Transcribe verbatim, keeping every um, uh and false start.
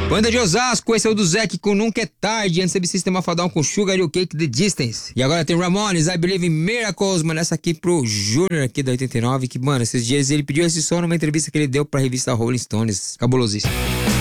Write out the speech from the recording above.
Banda de Osasco, esse é o do Zeke com Nunca é Tarde. Antes teve System of a Down com Sugar e o Cake The Distance. E agora tem Ramones, I Believe in Miracles, mano. Essa aqui pro Júnior aqui da oitenta e nove. Que, mano, esses dias ele pediu esse som numa entrevista que ele deu pra revista Rolling Stones. Cabulosíssimo.